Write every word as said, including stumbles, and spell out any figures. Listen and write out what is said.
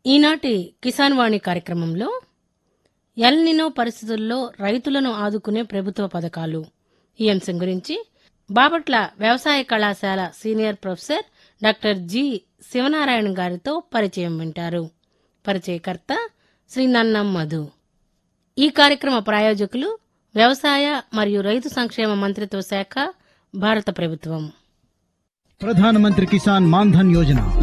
ఈనాటి కిసాన్ వాణి కార్యక్రమంలో El Nino పరిస్థితుల్లో రైతులను ఆదుకునే ప్రభుత్వ పథకాలు ఈ అంశం గురించి బాపట్ల వ్యవసాయ కళాశాల senior professor doctor G Sivanarayana గారితో పరిచయం వింటారు. పరిచయకర్త శ్రీ నన్నం మధు. ఈ కార్యక్రమ ప్రాయోజకులు వ్యవసాయ మరియు రైతు సంక్షేమ మంత్రిత్వ శాఖ, భారత ప్రభుత్వం. ప్రధానమంత్రి కిసాన్ మాన్ ధన్ యోజన